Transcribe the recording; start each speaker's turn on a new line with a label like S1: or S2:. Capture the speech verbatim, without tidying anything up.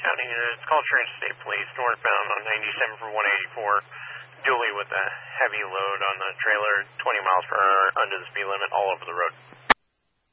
S1: County units, call Interstate Police, northbound on ninety-seven for one eighty-four, dually with a heavy load on the trailer, twenty miles per hour under the speed limit all over the road.